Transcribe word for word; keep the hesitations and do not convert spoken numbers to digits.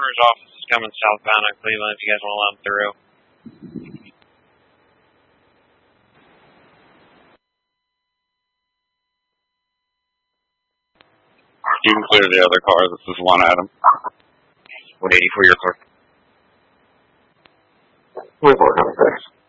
coroner's office is coming southbound on Cleveland if you guys want to let them through. You can clear the other car. This is one Adam. one eighty for your car. Report,